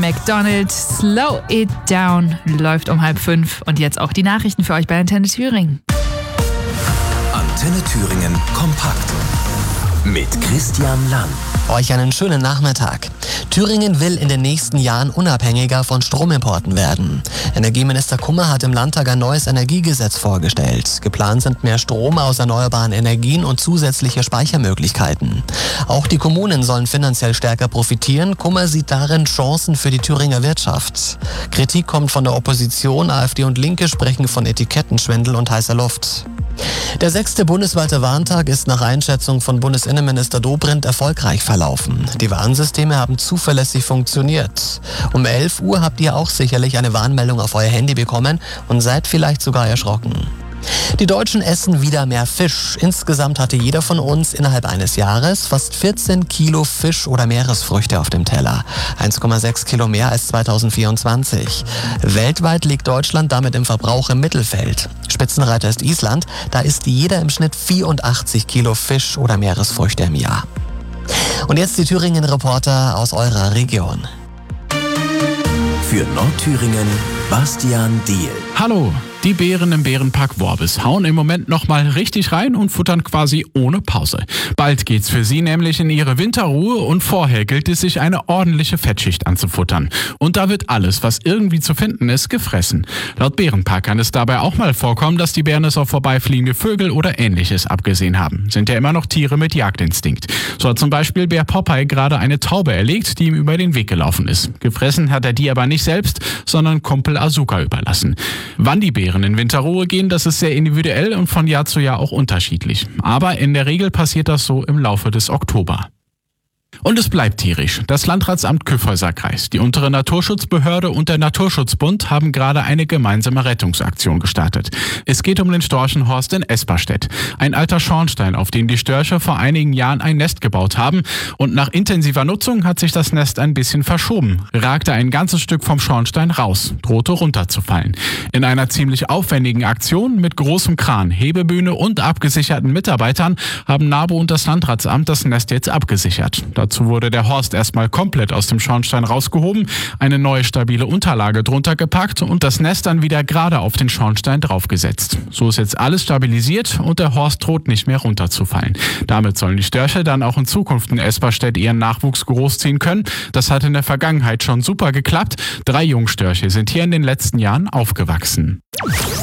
McDonald, Slow It Down, läuft um 4:30 und jetzt auch die Nachrichten für euch bei Antenne Thüringen. Antenne Thüringen kompakt mit Christian Lang. Euch einen schönen Nachmittag. Thüringen will in den nächsten Jahren unabhängiger von Stromimporten werden. Energieminister Kummer hat im Landtag ein neues Energiegesetz vorgestellt. Geplant sind mehr Strom aus erneuerbaren Energien und zusätzliche Speichermöglichkeiten. Auch die Kommunen sollen finanziell stärker profitieren. Kummer sieht darin Chancen für die Thüringer Wirtschaft. Kritik kommt von der Opposition. AfD und Linke sprechen von Etikettenschwindel und heißer Luft. Der 6. bundesweite Warntag ist nach Einschätzung von Bundesinnenminister Dobrindt erfolgreich verlaufen. Die Warnsysteme haben zuverlässig funktioniert. Um 11 Uhr habt ihr auch sicherlich eine Warnmeldung auf euer Handy bekommen und seid vielleicht sogar erschrocken. Die Deutschen essen wieder mehr Fisch. Insgesamt hatte jeder von uns innerhalb eines Jahres fast 14 Kilo Fisch oder Meeresfrüchte auf dem Teller. 1,6 Kilo mehr als 2024. Weltweit liegt Deutschland damit im Verbrauch im Mittelfeld. Spitzenreiter ist Island. Da isst jeder im Schnitt 84 Kilo Fisch oder Meeresfrüchte im Jahr. Und jetzt die Thüringen-Reporter aus eurer Region. Für Nordthüringen Bastian Diehl. Hallo, die Bären im Bärenpark Worbis hauen im Moment nochmal richtig rein und futtern quasi ohne Pause. Bald geht's für sie nämlich in ihre Winterruhe und vorher gilt es, sich eine ordentliche Fettschicht anzufuttern. Und da wird alles, was irgendwie zu finden ist, gefressen. Laut Bärenpark kann es dabei auch mal vorkommen, dass die Bären es auf vorbeifliegende Vögel oder Ähnliches abgesehen haben. Sind ja immer noch Tiere mit Jagdinstinkt. So hat zum Beispiel Bär Popeye gerade eine Taube erlegt, die ihm über den Weg gelaufen ist. Gefressen hat er die aber nicht selbst, sondern Kumpel Asuka überlassen. Wann die Bären in Winterruhe gehen, das ist sehr individuell und von Jahr zu Jahr auch unterschiedlich. Aber in der Regel passiert das so im Laufe des Oktober. Und es bleibt tierisch. Das Landratsamt Kyffhäuser-Kreis, die untere Naturschutzbehörde und der Naturschutzbund haben gerade eine gemeinsame Rettungsaktion gestartet. Es geht um den Storchenhorst in Esperstedt. Ein alter Schornstein, auf dem die Störche vor einigen Jahren ein Nest gebaut haben. Und nach intensiver Nutzung hat sich das Nest ein bisschen verschoben. Ragte ein ganzes Stück vom Schornstein raus, drohte runterzufallen. In einer ziemlich aufwendigen Aktion mit großem Kran, Hebebühne und abgesicherten Mitarbeitern haben NABU und das Landratsamt das Nest jetzt abgesichert. Dazu wurde der Horst erstmal komplett aus dem Schornstein rausgehoben, eine neue stabile Unterlage drunter gepackt und das Nest dann wieder gerade auf den Schornstein draufgesetzt. So ist jetzt alles stabilisiert und der Horst droht nicht mehr runterzufallen. Damit sollen die Störche dann auch in Zukunft in Esperstedt ihren Nachwuchs großziehen können. Das hat in der Vergangenheit schon super geklappt. 3 Jungstörche sind hier in den letzten Jahren aufgewachsen.